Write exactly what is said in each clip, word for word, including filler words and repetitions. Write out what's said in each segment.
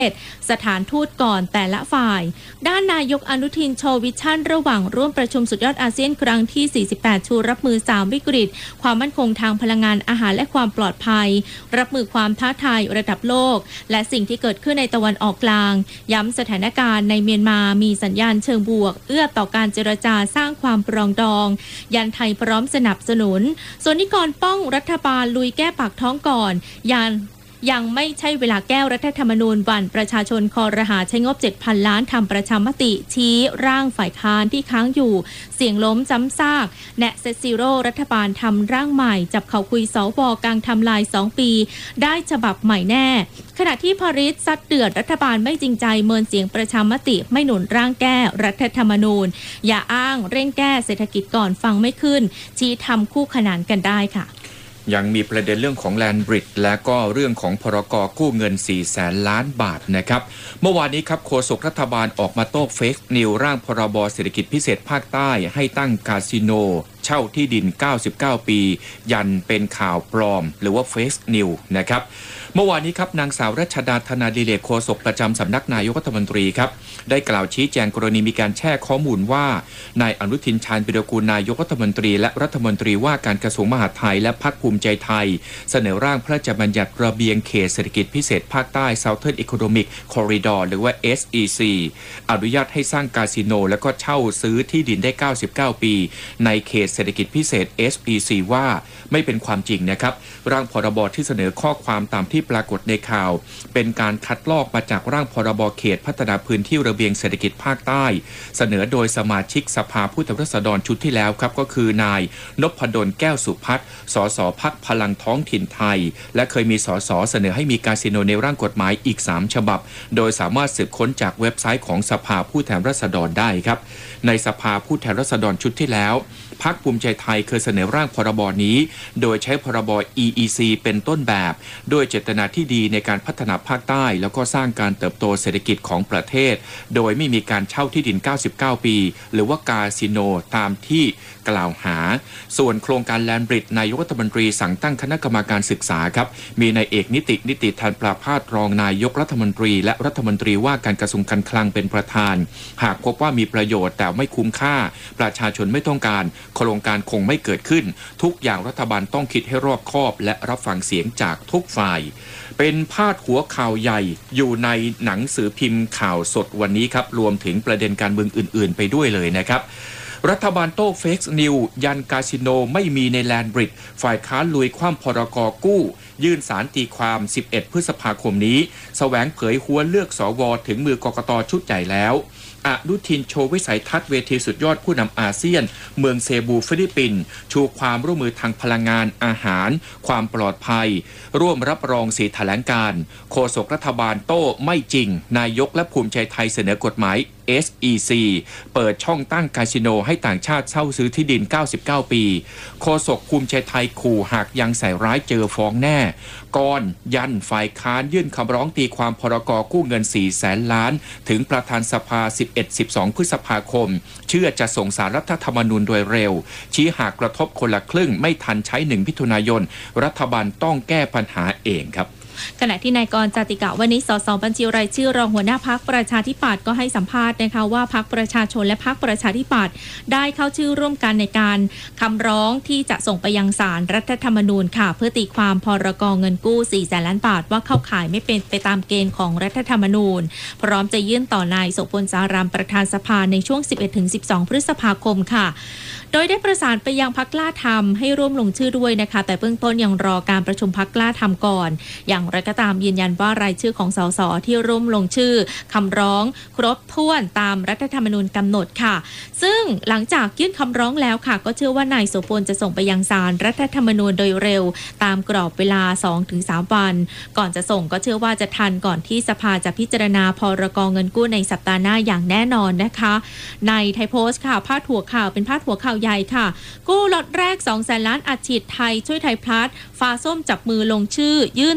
สถานทูตก่อนแต่ละฝ่ายด้านนายกอนุทินโชว์วิชั่นระหว่างร่วมประชุมสุดยอดอาเซียนครั้งที่สี่สิบแปดชูรับมือสามวิกฤตความมั่นคงทางพลังงานอาหารและความปลอดภัยรับมือความท้าทายระดับโลกและสิ่งที่เกิดขึ้นในตะวันออกกลางย้ำสถานการณ์ในเมียนมามีสัญญาณเชิงบวกเอื้อต่อการเจรจาสร้างความปรองดองยันไทยพร้อมสนับสนุนส่วนนิกรป้องรัฐบาลลุยแก้ปากท้องก่อนยันยังไม่ใช่เวลาแก้รัฐธรรมนูญวันประชาชนคอรหาใช้งบ เจ็ดพัน ล้านทำประชามติชี้ร่างฝ่ายค้านที่ค้างอยู่เสี่ยงล้มซ้ำซากแนะเซซิโร่รัฐบาลทำร่างใหม่จับเขาคุยสวกลางทำลายสองปีได้ฉบับใหม่แน่ขณะที่พริษซัดเดือดรัฐบาลไม่จริงใจเมินเสียงประชามติไม่หนุนร่างแก้รัฐธรรมนูญอย่าอ้างเร่งแก้เศรษฐกิจก่อนฟังไม่ขึ้นชี้ทำคู่ขนานกันได้ค่ะยังมีประเด็นเรื่องของแลนด์บริดจ์และก็เรื่องของพรกกู้เงินสี่แสนล้านบาทนะครับเมื่อวานนี้ครับโฆษกรัฐบาลออกมาโต้เฟกนิวร่างพรบเศรษฐกิจพิเศษภาคใต้ให้ตั้งคาสิโนเช่าที่ดินเก้าสิบเก้าปียันเป็นข่าวปลอมหรือว่าเฟกนิวนะครับเมื่อวานนี้ครับนางสาวรัชดาธนาดิเลกโฆษกประจำสำนักนายกรัฐมนตรีครับได้กล่าวชี้แจงกรณีมีการแชร์ข้อมูลว่านายอนุทินชาญวิรากูลนายกรัฐมนตรีและรัฐมนตรีว่าการกระทรวงมหาดไทยและพรรคภูมิใจไทยเสนอร่างพระราชบัญญัติระเบียงเขตเศรษฐกิจพิเศษภาคใต้ Southern Economic Corridor หรือว่า เอส อี ซี อนุญาตให้สร้างคาสิโนและก็เช่าซื้อที่ดินได้เก้าสิบเก้าปีในเขตเศรษฐกิจพิเศษ เอส อี ซี ว่าไม่เป็นความจริงนะครับร่างพรบที่เสนอข้อความตามที่ปรากฏในข่าวเป็นการคัดลอกมาจากร่างพรบเขตพัฒนาพื้นที่ระเบียงเศรษฐกิจภาคใต้เสนอโดยสมาชิกสภาผู้แทนราษฎรชุดที่แล้วครับก็คือนายนพดลแก้วสุพัฒน์สสพรรคพลังท้องถิ่นไทยและเคยมีสสเสนอให้มีคาสิโนในร่างกฎหมายอีกสามฉบับโดยสามารถสืบค้นจากเว็บไซต์ของสภาผู้แทนราษฎรได้ครับในสภาผู้แทนราษฎรชุดที่แล้วพรรคภูมิใจไทยเคยเสนอร่างพรบนี้โดยใช้พรบ อี อี ซี เป็นต้นแบบโดยเจตนาที่ดีในการพัฒนาภาคใต้แล้วก็สร้างการเติบโตเศรษฐกิจของประเทศโดยไม่มีการเช่าที่ดินเก้าสิบเก้าปีหรือว่าคาสิโนตามที่กล่าวหาส่วนโครงการแลนด์บริดจ์นายกรัฐมนตรีสั่งตั้งคณะกรรมการศึกษาครับมีนายเอกนิตินิติธันปราภาสรองนายกรัฐมนตรีและรัฐมนตรีว่าการกระทรวงการคลังเป็นประธานหากพบว่ามีประโยชน์แต่ไม่คุ้มค่าประชาชนไม่ต้องการโครงการคงไม่เกิดขึ้นทุกอย่างรัฐบาลต้องคิดให้รอบคอบและรับฟังเสียงจากทุกฝ่ายเป็นพาดหัวข่าวใหญ่อยู่ในหนังสือพิมพ์ข่าวสดวันนี้ครับรวมถึงประเด็นการเมืองอื่นๆไปด้วยเลยนะครับรัฐบาลโต้เฟกนิวยันคาสิโนไม่มีในแลนด์บริดจ์ฝ่ายค้านลุยคว่ำพรกกู้ยื่นสารตีความสิบเอ็ดพฤษภาคมนี้แสวงเผยหัวเลือกสวถึงมือกกตชุดใหญ่แล้วอนุทินโชว์วิสัยทัศน์เวทีสุดยอดผู้นำอาเซียนเมืองเซบูฟิลิปปินส์ชูความร่วมมือทางพลังงานอาหารความปลอดภัยร่วมรับรองสีแถลงการโฆษกรัฐบาลโต้ไม่จริงนายกและภูมิใจไทยเสนอกฎหมาย เอส อี ซี เปิดช่องตั้งคาสิโนให้ต่างชาติเช่าซื้อที่ดินเก้าสิบเก้าปีโฆษกภูมิใจไทยขู่หากยังใส่ร้ายเจอฟ้องแน่ก่อนยันฝ่ายค้านยื่นคำร้องตีความพรกกู้เงินสี่แสนล้านถึงประธานสภาสิบเอ็ด สิบสองพฤษภาคมเชื่อจะส่งสารรัฐธรรมนูญโดยเร็วชี้หากกระทบคนละครึ่งไม่ทันใช้หนึ่งมิถุนายนรัฐบาลต้องแก้ปัญหาเองครับขณะที่นายกรจติกะวันนี้สสบัญชีรายชื่อรองหัวหน้าพรรคประชาธิปัตย์ก็ให้สัมภาษณ์นะคะว่าพรรคประชาชนและพรรคประชาธิปัตย์ได้เข้าชื่อร่วมกันในการคำร้องที่จะส่งไปยังศาลรัฐธรรมนูญค่ะเพื่อตีความพรกเงินกู้สี่แสนล้านบาทว่าเข้าข่ายไม่เป็นไปตามเกณฑ์ของรัฐธรรมนูญพร้อมจะยื่นต่อนายโสพลสารามประธานสภาในช่วง สิบเอ็ดถึงสิบสอง พฤษภาคมค่ะโดยได้ประสานไปยังพรรคกล้าทำให้ร่วมลงชื่อด้วยนะคะแต่เบื้องต้นยังรอการประชุมพรรคกล้าทำก่อนอย่างไรก็ตามยืนยันว่ารายชื่อของสสที่ร่วมลงชื่อคำร้องครบถ้วนตามรัฐธรรมนูญกำหนดค่ะซึ่งหลังจากยื่นคำร้องแล้วค่ะก็เชื่อว่านายโสพลจะส่งไปยังศาลรัฐธรรมนูญโดยเร็วตามกรอบเวลา สองถึงสาม วันก่อนจะส่งก็เชื่อว่าจะทันก่อนที่สภาจะพิจารณาพรกเงินกู้ในสัปดาห์หน้าอย่างแน่นอนนะคะในไทยโพสต์ค่ะพาดหัวข่าวเป็นพาดหัวข่าวใหญ่ค่ะกู้ล็อตแรก สองแสนล้านอัดฉีดไทยช่วยไทยพลัสฟ้าส้มจับมือลงชื่อยื่นตีความ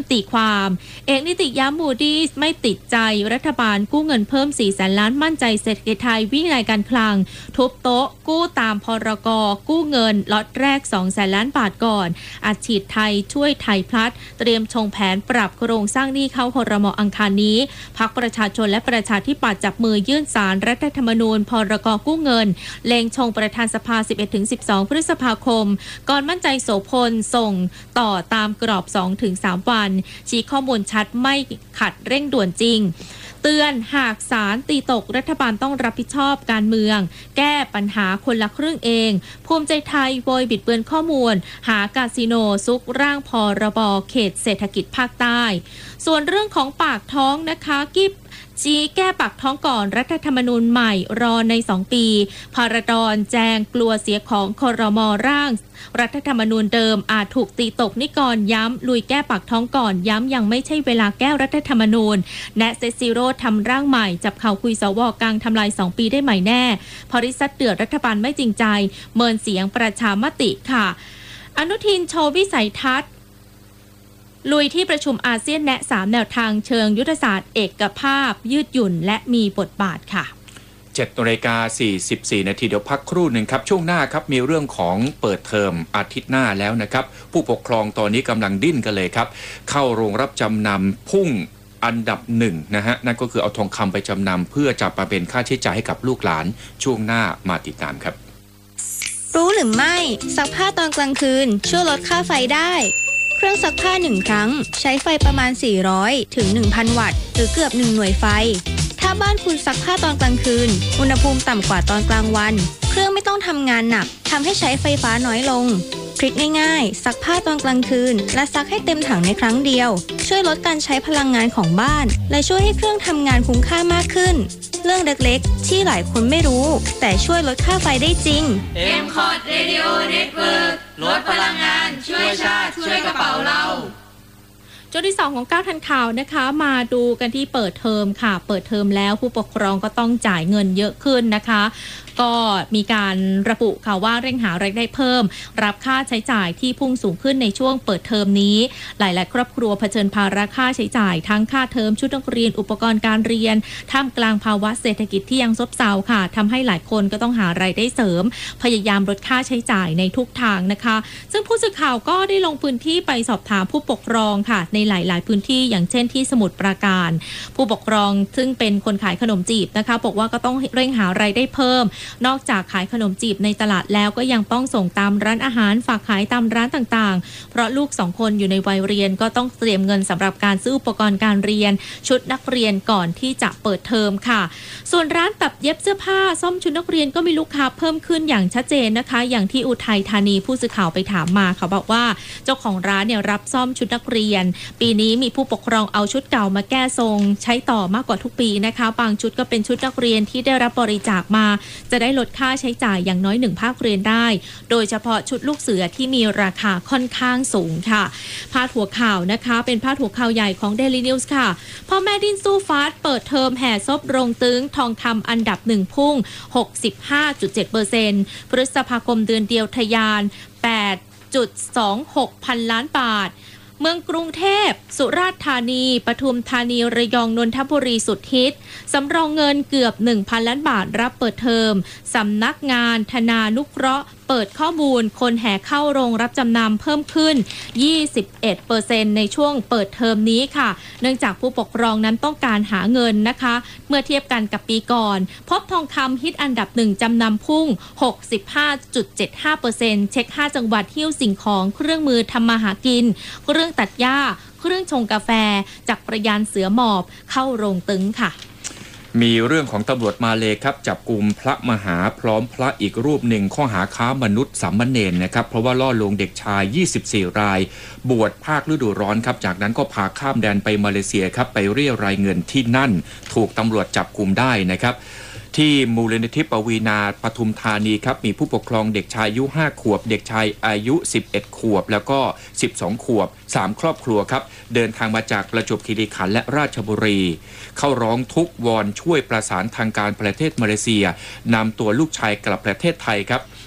ามเอกนิติย้ำมูดี้ไม่ติดใจรัฐบาลกู้เงินเพิ่มสี่แสนล้านมั่นใจเศรษฐกิจไทยวินัยการคลังทุบโต๊ะกู้ตามพรกกู้เงินล็อตแรกสองแสนล้านบาทก่อนอัดฉีดไทยช่วยไทยพลัดเตรียมชงแผนปรับโครงสร้างหนี้เข้าครม.อังคารนี้พรรคประชาชนและประชาธิปัตย์จับมือยื่นศาลรัฐธรรมนูญพรกกู้เงินเล็งชงประธานสภา สิบเอ็ดถึงสิบสอง พฤษภาคมก่อนมั่นใจโสพลส่งต่อตามกรอบ สองถึงสาม วันชี้ข้อมูลชัดไม่ขัดเร่งด่วนจริงเตือนหากศาลตีตกรัฐบาลต้องรับผิดชอบการเมืองแก้ปัญหาคนละครึ่งเองภูมิใจไทยโวยบิดเบือนข้อมูลหากาสิโนซุกร่างพรบเขตเศรษฐกิจภาคใต้ส่วนเรื่องของปากท้องนะคะกิบชี้แก้ปากท้องก่อนรัฐธรรมนูญใหม่รอในสองปีพาราดอนแจงกลัวเสียของครม.ร่างรัฐธรรมนูญเดิมอาจถูกตีตกนิกรย้ำลุยแก้ปากท้องก่อนย้ำยังไม่ใช่เวลาแก้รัฐธรรมนูญแนะเซซิโร่ทำร่างใหม่จับเข่าคุยสวกลางทำลายสองปีได้ใหม่แน่พอริซัดเดือดรัฐบาลไม่จริงใจเมินเสียงประชามติค่ะอนุทินโชว์วิสัยทัศน์ลุยที่ประชุมอาเซียนแนะสามแนวทางเชิงยุทธศาสตร์เอกภาพยืดหยุ่นและมีบทบาทค่ะเจ็ดนาฬิกาสี่สิบสี่นาทีเดี๋ยวพักครู่หนึ่งครับช่วงหน้าครับมีเรื่องของเปิดเทอมอาทิตย์หน้าแล้วนะครับผู้ปกครองตอนนี้กำลังดิ้นกันเลยครับเข้าโรงรับจำนำพุ่งอันดับหนึ่งนะฮะนั่นก็คือเอาทองคำไปจำนำเพื่อจะมาเป็นค่าใช้จ่ายให้กับลูกหลานช่วงหน้ามาติดตามครับรู้หรือไม่ซักผ้าตอนกลางคืนช่วยลดค่าไฟได้เครื่องซักผ้าหนึ่งครั้งใช้ไฟประมาณสี่ร้อยถึง หนึ่งพัน วัตต์หรือเกือบหนึ่งหน่วยไฟถ้าบ้านคุณซักผ้าตอนกลางคืนอุณหภูมิต่ำกว่าตอนกลางวันเครื่องไม่ต้องทำงานหนักทำให้ใช้ไฟฟ้าน้อยลงทริคง่ายๆซักผ้าตอนกลางคืนและซักให้เต็มถังในครั้งเดียวช่วยลดการใช้พลังงานของบ้านและช่วยให้เครื่องทำงานคุ้มค่ามากขึ้นเรื่องเล็กๆที่หลายคนไม่รู้แต่ช่วยลดค่าไฟได้จริง M คอร์ด Radio Network ลดพลังงานช่วยชาติช่วยกระเป๋าเราช่วงที่สองของเก้าทันข่าวนะคะมาดูกันที่เปิดเทอมค่ะเปิดเทอมแล้วผู้ปกครองก็ต้องจ่ายเงินเยอะขึ้นนะคะก็มีการระบุค่ะว่าเร่งหารายได้เพิ่มรับค่าใช้จ่ายที่พุ่งสูงขึ้นในช่วงเปิดเทอมนี้หลายๆครอบครัวเผชิญภาระค่าใช้จ่ายทั้งค่าเทอมชุดนักเรียนอุปกรณ์การเรียนท่ามกลางภาวะเศรษฐกิจที่ยังซบเซาค่ะทำให้หลายคนก็ต้องหารายได้เสริมพยายามลดค่าใช้จ่ายในทุกทางนะคะซึ่งผู้สื่อข่าวก็ได้ลงพื้นที่ไปสอบถามผู้ปกครองค่ะในหลายๆพื้นที่อย่างเช่นที่สมุทรปราการผู้ปกครองซึ่งเป็นคนขายขนมจีบนะคะบอกว่าก็ต้องเร่งหารายได้เพิ่มนอกจากขายขนมจีบในตลาดแล้วก็ยังต้องส่งตามร้านอาหารฝากขายตามร้านต่างๆเพราะลูกสองคนอยู่ในวัยเรียนก็ต้องเตรียมเงินสำหรับการซื้ออุปกรณ์การเรียนชุดนักเรียนก่อนที่จะเปิดเทอมค่ะส่วนร้านตัดเย็บเสื้อผ้าซ่อมชุดนักเรียนก็มีลูกค้าเพิ่มขึ้นอย่างชัดเจนนะคะอย่างที่อุทัยธานีผู้สื่อข่าวไปถามมาเขาบอกว่าเจ้าของร้านเนี่ยรับซ่อมชุดนักเรียนปีนี้มีผู้ปกครองเอาชุดเก่ามาแก้ทรงใช้ต่อมากกว่าทุกปีนะคะบางชุดก็เป็นชุดนักเรียนที่ได้รับบริจาคมาจะได้ลดค่าใช้จ่ายอย่างน้อยหนึ่งภาคเรียนได้โดยเฉพาะชุดลูกเสือที่มีราคาค่อนข้างสูงค่ะพาดหัวข่าวนะคะเป็นพาดหัวข่าวใหญ่ของ Daily News ค่ะพ่อแม่ดิ้นสู้ฟาดเปิดเทอมแห่ซบโรงตึงทองคำอันดับหนึ่งพุ่ง หกสิบห้าจุดเจ็ดเปอร์เซ็นต์ พฤษภาคมเดือนเดียวทะยาน แปดจุดสองหก พันล้านบาทเมืองกรุงเทพสุราษฎร์ธานีปทุมธานีระยองนนทบุรีสุดฮิตสำรองเงินเกือบ หนึ่งพัน ล้านบาทรับเปิดเทอมสำนักงานธนานุเคราะห์เปิดข้อมูลคนแห่เข้าโรงรับจำนำเพิ่มขึ้น ยี่สิบเอ็ดเปอร์เซ็นต์ ในช่วงเปิดเทอมนี้ค่ะเนื่องจากผู้ปกครองนั้นต้องการหาเงินนะคะเมื่อเทียบกันกับปีก่อนพบทองคำฮิตอันดับหนึ่งจำนำพุ่ง หกสิบห้าจุดเจ็ดห้าเปอร์เซ็นต์ เช็คห้าจังหวัดหิ้วสิ่งของเครื่องมือทำมาหากินเครื่องตัดหญ้าเครื่องชงกาแฟจักรยานเสือหมอบเข้าโรงตึงค่ะมีเรื่องของตำรวจมาเลยครับจับกุมพระมหาพร้อมพระอีกรูปหนึ่งข้อหาค้ามนุษย์สามเณรนะครับเพราะว่าล่อลวงเด็กชายยี่สิบสี่รายบวชภาคฤดูร้อนครับจากนั้นก็พาข้ามแดนไปมาเลเซียครับไปเรียรายเงินที่นั่นถูกตำรวจจับกุมได้นะครับที่มูลนิธิปวีณาปทุมธานีครับมีผู้ปกครองเด็กชายอายุห้าขวบเด็กชายอายุสิบเอ็ดขวบแล้วก็สิบสองขวบสามครอบครัวครับเดินทางมาจากประจวบคีรีขันธ์และราชบุรีเข้าร้องทุกข์วอนช่วยประสานทางการประเทศมาเลเซียนำตัวลูกชายกลับประเทศไทยครับ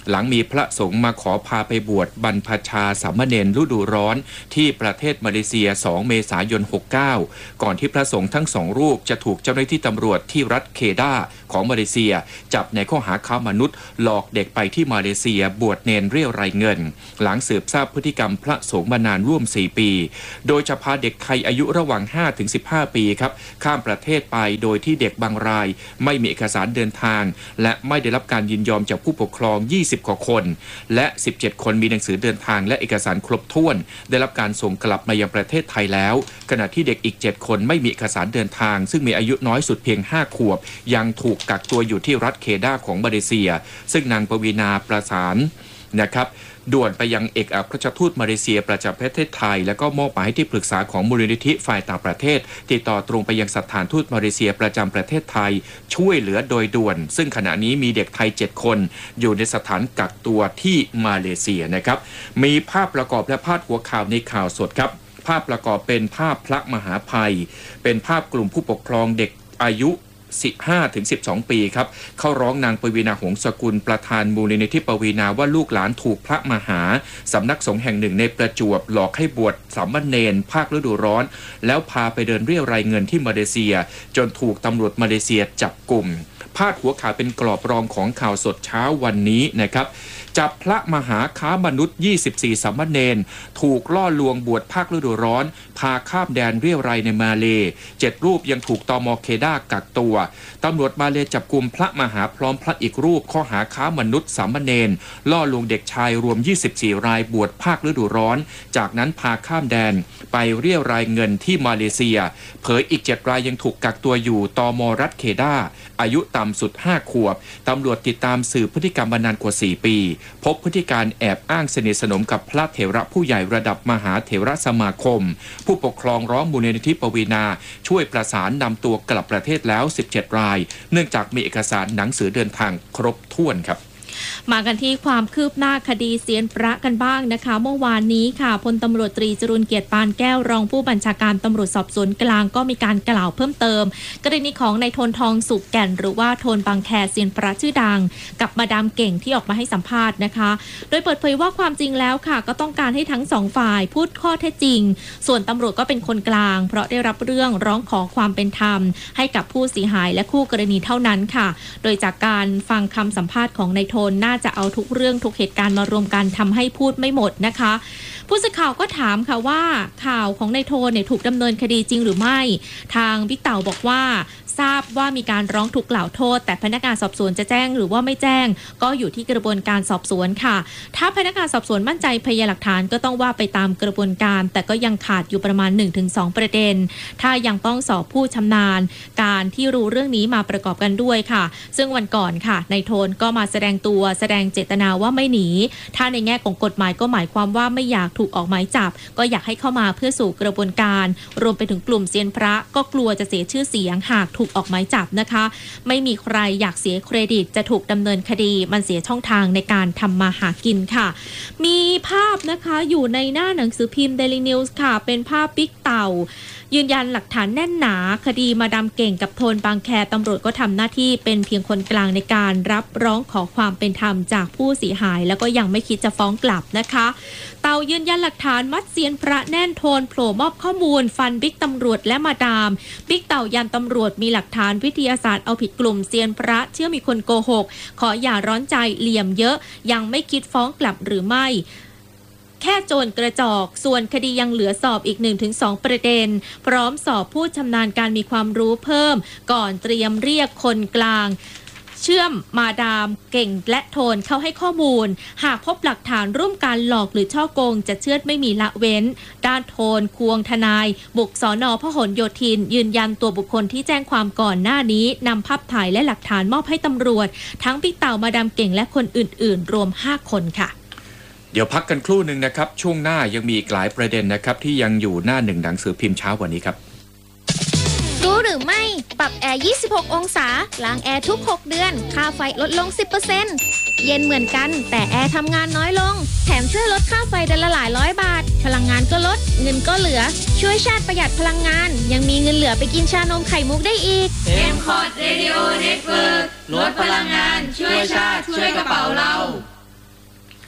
หลังมีพระสงฆ์มาขอพาไปบวชบรรพชาสามเณรฤดูร้อนที่ประเทศมาเลเซียสองเมษายนหกสิบเก้าก่อนที่พระสงฆ์ทั้งสองรูปจะถูกเจ้าหน้าที่ตำรวจที่รัฐเคดาของมาเลเซียจับในข้อหาค้ามนุษย์หลอกเด็กไปที่มาเลเซียบวชเนรเรียรายเงินหลังสืบทราบพฤติกรรมพระสงฆ์มานานร่วมสี่ปีโดยจะพาเด็กไทยอายุระหว่าง ห้าถึงสิบห้า ปีครับข้ามประเทศไปโดยที่เด็กบางรายไม่มีเอกสารเดินทางและไม่ได้รับการยินยอมจากผู้ปกครองยี่สิบกว่าคนและสิบเจ็ดคนมีหนังสือเดินทางและเอกสารครบถ้วนได้รับการส่งกลับมายังประเทศไทยแล้วขณะที่เด็กอีกเจ็ดคนไม่มีเอกสารเดินทางซึ่งมีอายุน้อยสุดเพียงห้าขวบยังถูกกักตัวอยู่ที่รัฐเคดาของมาเลเซียซึ่งนางปวีณาประสานนะครับด่วนไปยังเอกอัครราชทูตมาเลเซียประจำประเทศไทยและก็มอบหมายให้ที่ปรึกษาของมูลนิธิฝ่ายต่างประเทศติดต่อตรงไปยังสถานทูตมาเลเซียประจำประเทศไทยช่วยเหลือโดยด่วนซึ่งขณะนี้มีเด็กไทยเจ็ดคนอยู่ในสถานกักตัวที่มาเลเซียนะครับมีภาพประกอบและพาดหัวข่าวในข่าวสดครับภาพประกอบเป็นภาพพระมหาภัยเป็นภาพกลุ่มผู้ปกครองเด็กอายุสิบห้าถึงสิบสอง ปีครับเข้าร้องนางปวีณาหงสกุลประธานมูลนิธิปวีณาว่าลูกหลานถูกพระมหาสำนักสงฆ์แห่งหนึ่งในประจวบหลอกให้บวชสามเณรภาคฤดูร้อนแล้วพาไปเดินเรี่ยวรายเงินที่มาเลเซียจนถูกตำรวจมาเลเซียจับกลุ่มพาดหัวข่าวเป็นกรอบรองของข่าวสดเช้าวันนี้นะครับจับพระมหาค้ามนุษย์ยี่สิบสี่สามเณรถูกล่อลวงบวชภาคฤดูร้อนพาข้ามแดนเรี่ยวรายในมาเลเจ็ดรูปยังถูกตม.เคดากักตัวตำรวจมาเลจับกุมพระมหาพร้อมพระอีกรูปข้อหาค้ามนุษย์สามเณรล่อลวงเด็กชายรวมยี่สิบสี่รายบวชภาคฤดูร้อนจากนั้นพาข้ามแดนไปเรี่ยวรายเงินที่มาเลเซียเผยอีกเจ็ดรายยังถูกกักตัวอยู่ตม.รัฐเคดาอายุต่ำสุดห้าขวบตำรวจติดตามสืบพฤติกรรมมานานกว่าสี่ปีพบพฤติการแอบอ้างสนิทสนมกับพระเถระผู้ใหญ่ระดับมหาเถรสมาคมผู้ปกครองร้องมูลนิธิปวีณาช่วยประสานนำตัวกลับประเทศแล้วสิบเจ็ดรายเนื่องจากมีเอกสารหนังสือเดินทางครบถ้วนครับมากันที่ความคืบหน้าคดีเซียนพระกันบ้างนะคะเมื่อวานนี้ค่ะพลตำรวจตรีจรุนเกียรติปานแก้วรองผู้บัญชาการตำรวจสอบสวนกลางก็มีการกล่าวเพิ่มเติมกรณีของนายโทนทองสุกแก่นหรือว่าโทนบางแคเซียนพระชื่อดังกับมาดามเก่งที่ออกมาให้สัมภาษณ์นะคะโดยเปิดเผยว่าความจริงแล้วค่ะก็ต้องการให้ทั้งสองฝ่ายพูดข้อเท็จจริงส่วนตำรวจก็เป็นคนกลางเพราะได้รับเรื่องร้องขอความเป็นธรรมให้กับผู้เสียหายและคู่กรณีเท่านั้นค่ะโดยจากการฟังคำสัมภาษณ์ของนายโทนน่าจะเอาทุกเรื่องทุกเหตุการณ์มารวมกันทำให้พูดไม่หมดนะคะผู้สื่อข่าวก็ถามค่ะว่าข่าวของนายโทนเนี่ยถูกดำเนินคดีจริงหรือไม่ทางบิ๊กเต่าบอกว่าทราบว่ามีการร้องถูกกล่าวโทษแต่พนักงานสอบสวนจะแจ้งหรือว่าไม่แจ้งก็อยู่ที่กระบวนการสอบสวนค่ะถ้าพนักงานสอบสวนมั่นใจพยานหลักฐานก็ต้องว่าไปตามกระบวนการแต่ก็ยังขาดอยู่ประมาณ หนึ่งถึงสอง ประเด็นถ้ายังต้องสอบผู้ชำนาญการที่รู้เรื่องนี้มาประกอบกันด้วยค่ะซึ่งวันก่อนค่ะนายโทนก็มาแสดงตัวแสดงเจตนาว่าไม่หนีถ้าในแง่ของกฎหมายก็หมายความว่าไม่อยากถูกออกหมายจับก็อยากให้เข้ามาเพื่อสู่กระบวนการรวมไปถึงกลุ่มเซียนพระก็กลัวจะเสียชื่อเสียงหากถูกออกหมายจับนะคะไม่มีใครอยากเสียเครดิตจะถูกดำเนินคดีมันเสียช่องทางในการทำมาหากินค่ะมีภาพนะคะอยู่ในหน้าหนังสือพิมพ์ Daily News ค่ะเป็นภาพบิ๊กเต่ายืนยันหลักฐานแน่นหนาคดีมาดามเก่งกับโทนบางแคตำรวจก็ทำหน้าที่เป็นเพียงคนกลางในการรับร้องขอความเป็นธรรมจากผู้เสียหายแล้วก็ยังไม่คิดจะฟ้องกลับนะคะเต่ายืนยันหลักฐานมัดเซียนพระแน่นโทนโผล่มอบข้อมูลฟันบิ๊กตำรวจและมาดามบิ๊กเต่ายันตำรวจมีหลักฐานวิทยาศาสตร์เอาผิดกลุ่มเซียนพระเชื่อมีคนโกหกขออย่าร้อนใจเหลี่ยมเยอะยังไม่คิดฟ้องกลับหรือไม่แค่โจรกระจอกส่วนคดียังเหลือสอบอีก หนึ่งถึงสอง ประเด็นพร้อมสอบผู้ชำนาญการมีความรู้เพิ่มก่อนเตรียมเรียกคนกลางเชื่อมมาดามเก่งและโทนเข้าให้ข้อมูลหากพบหลักฐานร่วมการหลอกหรือช่อโกงจะเชื่อไม่มีละเว้นด้านโทนควงทนายบุกสน.พหลโยธินยืนยันตัวบุคคลที่แจ้งความก่อนหน้านี้นำภาพถ่ายและหลักฐานมอบให้ตำรวจทั้งบิ๊กเต่ามาดามเก่งและคนอื่นๆรวมห้าคนค่ะเดี๋ยวพักกันครู่หนึ่งนะครับช่วงหน้ายังมีอีกหลายประเด็นนะครับที่ยังอยู่หน้าหนึ่งหนังสือพิมพ์เช้าวันนี้ครับรู้หรือไม่ปรับแอร์ยี่สิบหกองศาล้างแอร์ทุกหกเดือนค่าไฟลดลง สิบเปอร์เซ็นต์ เย็นเหมือนกันแต่แอร์ทำงานน้อยลงแถมช่วยลดค่าไฟเดือนละหลายร้อยบาทพลังงานก็ลดเงินก็เหลือช่วยชาติประหยัดพลังงานยังมีเงินเหลือไปกินชานมไข่มุกได้อีกเอ็ม คอร์ด เรดิโอ เน็ตเวิร์ก ลดพลังงานช่วยชาติช่วยกระเป๋าเรา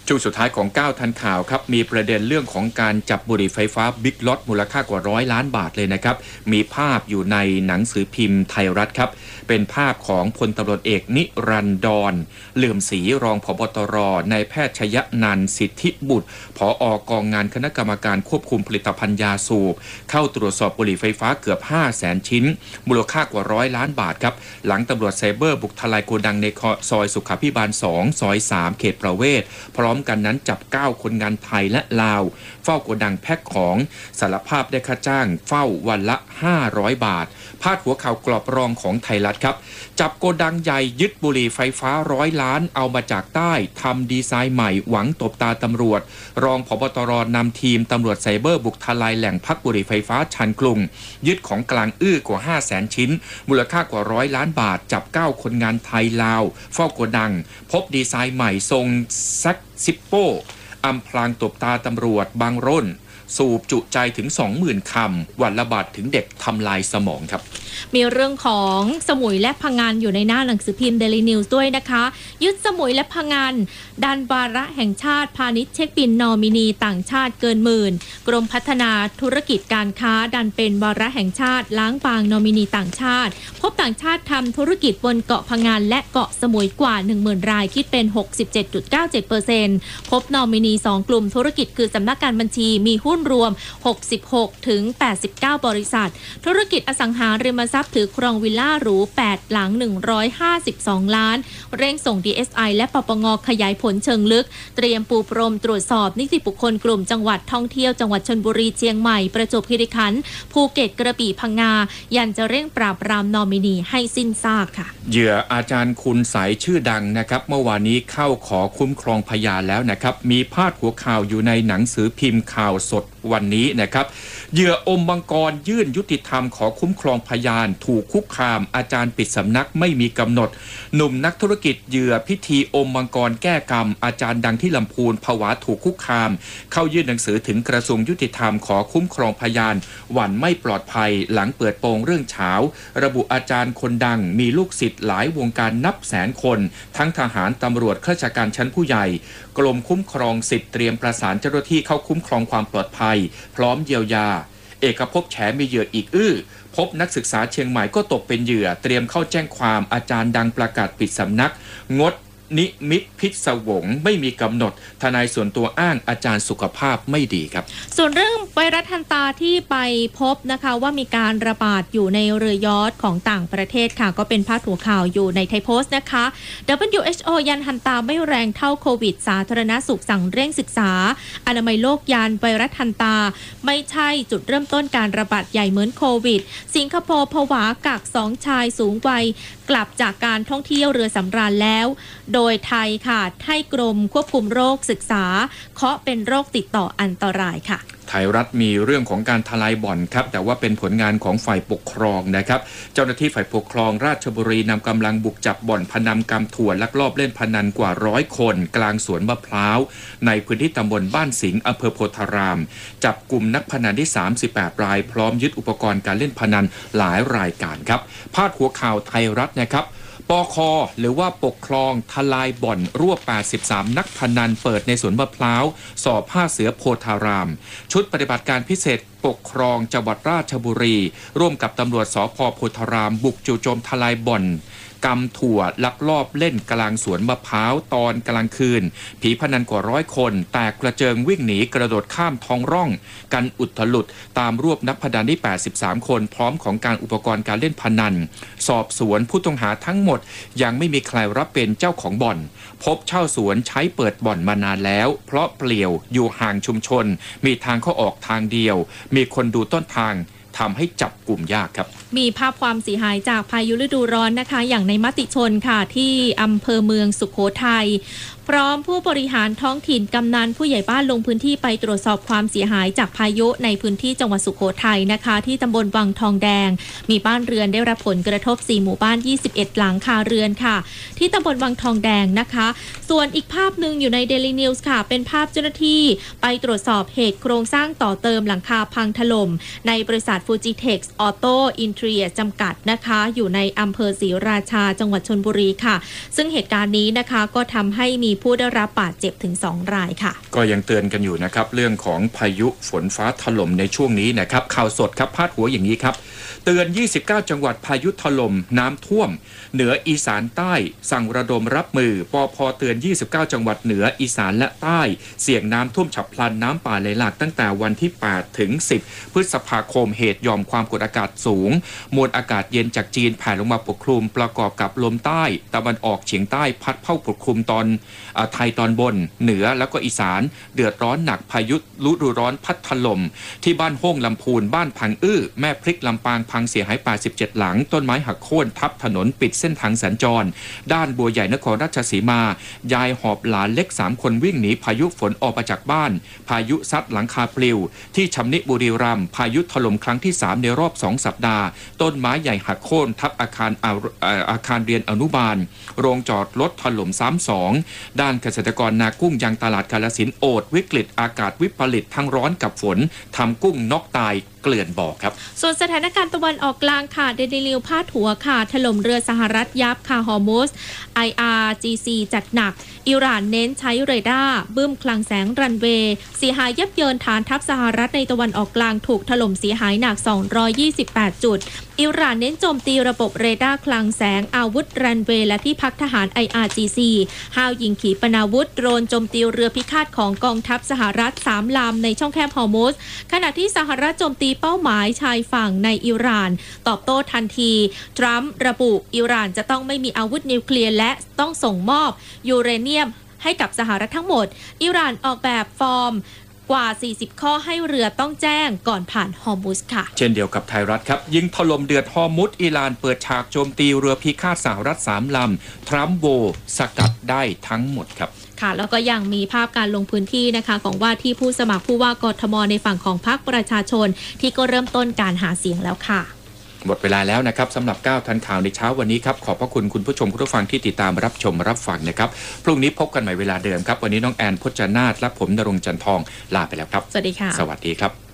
ช่วงสุดท้ายของเก้าทันข่าวครับมีประเด็นเรื่องของการจับบุหรี่ไฟฟ้าบิ๊กล็อตมูลค่ากว่าร้อยล้านบาทเลยนะครับมีภาพอยู่ในหนังสือพิมพ์ไทยรัฐครับเป็นภาพของพลตำรวจเอกนิรันดรเหลื่อมศรีรองผบตรนายแพทย์ชยนันท์สิทธิบุตรผอ.กองงานคณะกรรมการควบคุมผลิตภัณฑ์ยาสูบเข้าตรวจสอบบุหรี่ไฟฟ้าเกือบ ห้าแสน ชิ้นมูลค่ากว่าร้อยล้านบาทครับหลังตำรวจไซเบอร์บุกทลายโกดังในซอยสุขาภิบาลสองซอยสามเขตประเวศพร้อมกันนั้นจับเก้าคนงานไทยและลาวเฝ้าโกดังแพ็คของสารภาพได้ค่าจ้างเฝ้าวันละห้าร้อยบาทพาดหัวข่าวกรอบรองของไทยรัฐครับจับโกดังใหญ่ยึดบุหรี่ไฟฟ้าร้อยล้านเอามาจากใต้ทำดีไซน์ใหม่หวังตบตาตำรวจรองผบตรนำทีมตำรวจไซเบอร์บุกทลายแหล่งพักบุหรี่ไฟฟ้าชันกรุงยึดของกลางอื้อกว่า ห้าแสน ชิ้นมูลค่ากว่าร้อยล้านบาทจับเก้าคนงานไทยลาวเฝ้าโกดังพบดีไซน์ใหม่ทรงแซกซิปโป้อำพรางตบตาตำรวจบางร่นสูบจุใจถึง สองหมื่น คำวันละบาทถึงเด็กทำลายสมองครับมีเรื่องของสมุยและพังงานอยู่ในหน้าหนังสือพิมพ์ Daily News ด้วยนะคะยึดสมุยและพังงานดันวาระแห่งชาติพาณิชย์เช็คบินนอมินีต่างชาติเกินหมื่นกรมพัฒนาธุรกิจการค้าดันเป็นวาระแห่งชาติล้างบางนอมินีต่างชาติพบต่างชาติทำธุรกิจบนเกาะพังงานและเกาะสมุยกว่า หนึ่งหมื่น รายคิดเป็น หกสิบเจ็ดจุดเก้าเจ็ดเปอร์เซ็นต์ พบนอมินีสองกลุ่มธุรกิจคือสำนักงานบัญชีมีหุ้นรวมหกสิบหกถึงแปดสิบเก้าบริษัทธุรกิจอสังหาริมทรัพย์ถือครองวิลล่าหรูแปดหลังหนึ่งร้อยห้าสิบสองล้านเร่งส่ง ดี เอส ไอ และปปง.ขยายผลเชิงลึกเตรียมปูพรมตรวจสอบนิติบุคคลกลุ่มจังหวัดท่องเที่ยวจังหวัดชลบุรีเชียงใหม่ประจวบคีรีขันธ์ภูเก็ตกระบี่พังงายันจะเร่งปราบปรามนอมินีให้สิ้นซากค่ะเหยื่ออาจารย์คุณใสชื่อดังนะครับเมื่อวานนี้เข้าขอคุ้มครองพยานแล้วนะครับมีพาดหัวข่าวอยู่ในหนังสือพิมพ์ข่าวสดวันนี้นะครับเหยื่ออมมังกรยื่นยุติธรรมขอคุ้มครองพยานถูกคุกคามอาจารย์ปิดสำนักไม่มีกำหนดหนุ่มนักธุรกิจเหยื่อพิธีอมมังกรแก้กรรมอาจารย์ดังที่ลำพูนผวาถูกคุกคามเข้ายื่นหนังสือถึงกระทรวงยุติธรรมขอคุ้มครองพยานหวั่นไม่ปลอดภัยหลังเปิดโปงเรื่องเฉาระบุอาจารย์คนดังมีลูกศิษย์หลายวงการนับแสนคนทั้งทหารตำรวจข้าราชการชั้นผู้ใหญ่กรมคุ้มครองสิทธิ์เตรียมประสานเจ้าหน้าที่เข้าคุ้มครองความปลอดภัยพร้อมเยียวยาเอกภพแฉมีเหยื่ออีกอื้อพบนักศึกษาเชียงใหม่ก็ตกเป็นเหยื่อเตรียมเข้าแจ้งความอาจารย์ดังประกาศปิดสำนักงดนิมิตพิศวงไม่มีกำหนดทนายส่วนตัวอ้างอาจารย์สุขภาพไม่ดีครับส่วนเรื่องไวรัสฮันตาที่ไปพบนะคะว่ามีการระบาดอยู่ในเรือยอชต์ของต่างประเทศค่ะก็เป็นพาดหัวข่าวอยู่ในไทยโพสต์นะคะ ดับเบิลยู เอช โอ ยันฮันตาไม่แรงเท่าโควิดสาธารณสุขสั่งเร่งศึกษาอนามัยโลกยันไวรัสฮันตาไม่ใช่จุดเริ่มต้นการระบาดใหญ่เหมือนโควิดสิงคโปร์ผวากักสองชายสูงวัยกลับจากการท่องเที่ยวเรือสำราญแล้วโดยไทยค่ะให้กรมควบคุมโรคศึกษาเคาะเป็นโรคติดต่ออันตรายค่ะไทยรัฐมีเรื่องของการทลายบ่อนครับแต่ว่าเป็นผลงานของฝ่ายปกครองนะครับเจ้าหน้าที่ฝ่ายปกครองราชบุรีนำกำลังบุกจับบ่อนพนันกำถั่วลักลอบเล่นพนันกว่าร้อยคนกลางสวนมะพร้าวในพื้นที่ตำบลบ้านสิงห์อำเภอโพธารามจับกลุ่มนักพนันได้สามสิบแปดรายพร้อมยึดอุปกรณ์การเล่นพนันหลายรายการครับพาดหัวข่าวไทยรัฐนะครับปค.หรือว่าปกครองทลายบ่อนรวบแปดสิบสามนักพนันเปิดในสวนมะพร้าวสอบผ้าเสือโพธารามชุดปฏิบัติการพิเศษปกครองจังหวัดราชบุรีร่วมกับตำรวจสภ.โพธารามบุกจู่โจมทลายบ่อนกำถั่วลักลอบเล่นกลางสวนมะพร้าวตอนกลางคืนผีพนันกว่าร้อยคนแตกกระเจิงวิ่งหนีกระโดดข้ามท้องร่องกันอุตลุดตามรวบนักพนันได้แปดสิบสามคนพร้อมของการอุปกรณ์การเล่นพนันสอบสวนผู้ต้องหาทั้งหมดยังไม่มีใครรับเป็นเจ้าของบ่อนพบเช่าสวนใช้เปิดบ่อนมานานแล้วเพราะเปลี่ยวอยู่ห่างชุมชนมีทางเข้าออกทางเดียวมีคนดูต้นทางทำให้จับกลุ่มยากครับมีภาพความเสียหายจากพายุฤดูร้อนนะคะอย่างในมติชนค่ะที่อำเภอเมืองสุโขทัยพร้อมผู้บริหารท้องถิ่นกำนันผู้ใหญ่บ้านลงพื้นที่ไปตรวจสอบความเสียหายจากพายุในพื้นที่จังหวัดสุโขทัยนะคะที่ตำบลวังทองแดงมีบ้านเรือนได้รับผลกระทบสี่หมู่บ้านยี่สิบเอ็ดหลังคาเรือนค่ะที่ตำบลวังทองแดงนะคะส่วนอีกภาพหนึ่งอยู่ใน Daily News ค่ะเป็นภาพเจ้าหน้าที่ไปตรวจสอบเหตุโครงสร้างต่อเติมหลังคาพังถล่มในบริษัท Fujitex Auto Interior จำกัดนะคะอยู่ในอำเภอศรีราชาจังหวัดชลบุรีค่ะซึ่งเหตุการณ์นี้นะคะก็ทำให้มีผู้ได้รับบาดเจ็บถึงสองรายค่ะก็ยังเตือนกันอยู่นะครับเรื่องของพายุฝนฟ้าถล่มในช่วงนี้นะครับข่าวสดครับพาดหัวอย่างนี้ครับเตือนยี่สิบเก้าจังหวัดพายุถล่มน้ำท่วมเหนืออีสานใต้สั่งระดมรับมือปภ.เตือนยี่สิบเก้าจังหวัดเหนืออีสานและใต้เสี่ยงน้ำท่วมฉับพลันน้ำป่าไหลหลากตั้งแต่วันที่แปดถึงสิบพฤษภาคมเหตุหย่อมความกดอากาศสูงมวลอากาศเย็นจากจีนแผ่ลงมาปกคลุมประกอบกับลมใต้ตะวันออกเฉียงใต้พัดเข้าปกคลุมตอนไทยตอนบนเหนือแล้วก็อีสานเดือดร้อนหนักพายุฤดูร้อนพัดถล่มที่บ้านห้องลำพูนบ้านพังอื้อแม่พริกลำปางพังเสียหายแปดสิบเจ็ดหลังต้นไม้หักโค่นทับถนนปิดเส้นทางสัญจรด้านบัวใหญ่นครราชสีมายายหอบหลานเล็กสามคนวิ่งหนีพายุฝนออกมาจากบ้านพายุซัดหลังคาปลิวที่ชำนิบุรีรัมย์พายุถล่มครั้งที่สามในรอบสองสัปดาห์ต้นไม้ใหญ่หักโค่นทับอาคารอาคารเรียนอนุบาลโรงจอดรถถล่มซ้ำสองด้านเกษตรกรนากุ้งยังตลาดกาฬสินธุ์โอดวิกฤตอากาศวิปริตทั้งร้อนกับฝนทำกุ้งนอกตายเกลื่อนบ่อครับส่วนสถานการณ์ตะวันออกกลางค่ะเดลิลิวพาดหัวค่ะถล่มเรือสหรัฐยับค่ะฮอร์มุส ไอ อาร์ จี ซี จัดหนักอิหร่านเน้นใช้เรดาร์บึ้มคลังแสงรันเวย์เสียหายยับเยินฐานทัพสหรัฐในตะวันออกกลางถูกถล่มเสียหายหนักสองร้อยยี่สิบแปดจุดอิหร่านเน้นโจมตีระบบเรดาร์คลังแสงอาวุธรันเวย์และที่พักทหาร ไอ อาร์ จี ซี ห้าวยิงขีปนาวุธโดรนโจมตีเรือพิฆาตของกองทัพสหรัฐสามลำในช่องแคบฮอร์มุสขณะที่สหรัฐโจมตีเป้าหมายชายฝั่งในอิหร่านตอบโต้ทันทีทรัมป์ระบุอิหร่านจะต้องไม่มีอาวุธนิวเคลียร์และต้องส่งมอบยูเรเนียมให้กับสหรัฐทั้งหมดอิหร่านออกแบบฟอร์มกว่าสี่สิบข้อให้เรือต้องแจ้งก่อนผ่านฮอร์มุสค่ะเช่นเดียวกับไทยรัฐครับยิงถล่มเดือดฮอร์มุสอิหร่านเปิดฉากโจมตีเรือพิฆาตสหรัฐสามลำทรัมป์โวสกัดได้ทั้งหมดครับค่ะแล้วก็ยังมีภาพการลงพื้นที่นะคะของว่าที่ผู้สมัครผู้ว่ากทมในฝั่งของพรรคประชาชนที่ก็เริ่มต้นการหาเสียงแล้วค่ะหมดเวลาแล้วนะครับสำหรับเก้าทันข่าวในเช้าวันนี้ครับขอบพระคุณคุณผู้ชมผู้ฟังที่ติดตามรับชมรับฟังนะครับพรุ่งนี้พบกันใหม่เวลาเดิมครับวันนี้น้องแอนพจนาถและผมณรงค์จันทองลาไปแล้วครับสวัสดีค่ะสวัสดีครับ